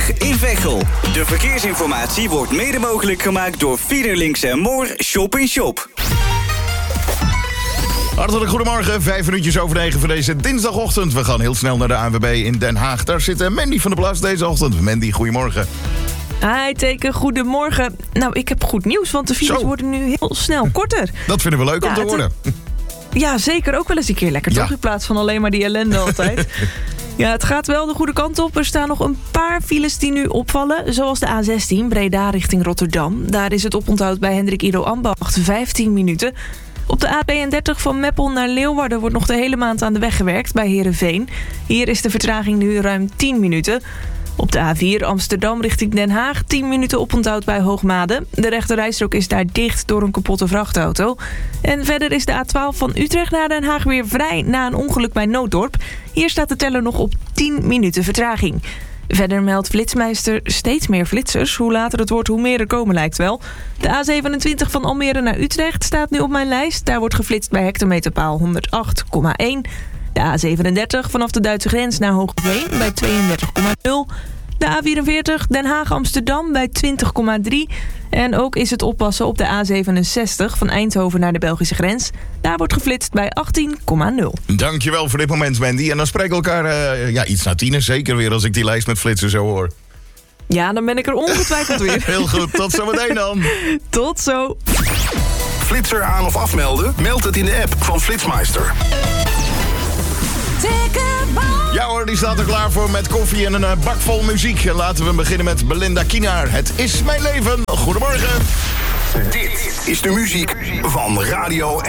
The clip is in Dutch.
A20 in Veghel. De verkeersinformatie wordt mede mogelijk gemaakt door Fiederlinks & Moor Shop in Shop. Hartelijk goedemorgen, 5 minuutjes over 9 voor deze dinsdagochtend. We gaan heel snel naar de ANWB in Den Haag. Daar zit Mandy van der Plas deze ochtend. Mandy, goedemorgen. Hi Teken, goedemorgen. Nou, ik heb goed nieuws, want de files worden nu heel snel korter. Dat vinden we leuk om te horen. Ja, zeker. Ook wel eens een keer lekker, toch? In plaats van alleen maar die ellende altijd. Ja, het gaat wel de goede kant op. Er staan nog een paar files die nu opvallen. Zoals de A16, Breda richting Rotterdam. Daar is het oponthoud bij Hendrik Ido Ambacht 15 minuten. Op de A32 van Meppel naar Leeuwarden wordt nog de hele maand aan de weg gewerkt bij Heerenveen. Hier is de vertraging nu ruim 10 minuten. Op de A4 Amsterdam richting Den Haag 10 minuten oponthoud bij Hoogmade. De rechterrijstrook is daar dicht door een kapotte vrachtauto. En verder is de A12 van Utrecht naar Den Haag weer vrij na een ongeluk bij Nooddorp. Hier staat de teller nog op 10 minuten vertraging. Verder meldt Flitsmeister steeds meer flitsers. Hoe later het wordt, hoe meer er komen lijkt wel. De A27 van Almere naar Utrecht staat nu op mijn lijst. Daar wordt geflitst bij hectometerpaal 108,1. De A37 vanaf de Duitse grens naar Hoogveen bij 32,0. De A44 Den Haag-Amsterdam bij 20,3. En ook is het oppassen op de A67 van Eindhoven naar de Belgische grens. Daar wordt geflitst bij 18,0. Dankjewel voor dit moment, Mandy. En dan spreken we elkaar iets na 10, zeker weer als ik die lijst met flitsen zo hoor. Ja, dan ben ik er ongetwijfeld weer. Heel goed, tot zometeen dan. Tot zo. Flitser aan of afmelden? Meld het in de app van Flitsmeister. Ja hoor, die staat er klaar voor met koffie en een bak vol muziek. En laten we beginnen met Belinda Kienaar. Het is mijn leven. Goedemorgen. Dit is de muziek van Radio